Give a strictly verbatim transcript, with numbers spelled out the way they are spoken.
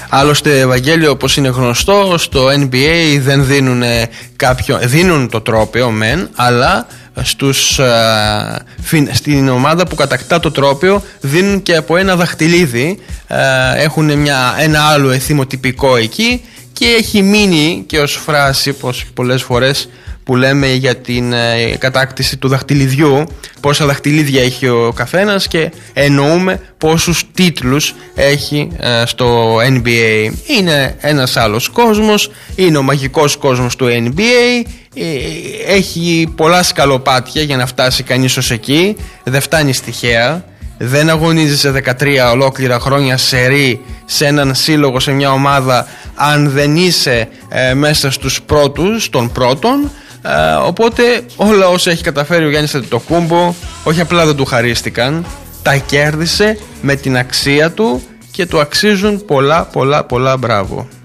Άλλωστε, Ευαγγέλιο, όπως είναι γνωστό, στο N B A δεν δίνουν κάποιο, δίνουν το τρόπαιο μεν, αλλά στους, α, στην ομάδα που κατακτά το τρόπαιο δίνουν και από ένα δαχτυλίδι. Α, έχουν μια, ένα άλλο εθιμοτυπικό εκεί, και έχει μείνει και ως φράση πως πολλές φορές που λέμε για την ε, κατάκτηση του δαχτυλιδιού, πόσα δαχτυλίδια έχει ο καθένας, και εννοούμε πόσους τίτλους έχει ε, στο N B A. Είναι ένας άλλος κόσμος, είναι ο μαγικός κόσμος του N B A, ε, έχει πολλά σκαλοπάτια για να φτάσει κανείς ως εκεί, δεν φτάνει τυχαία. Δεν αγωνίζεσαι δεκατρία ολόκληρα χρόνια σερί σε έναν σύλλογο, σε μια ομάδα, αν δεν είσαι ε, μέσα στους πρώτους των πρώτων. Ε, οπότε όλα όσα έχει καταφέρει ο Γιάννης Αντετοκούμπο, όχι απλά δεν του χαρίστηκαν, τα κέρδισε με την αξία του και του αξίζουν πολλά πολλά πολλά μπράβο.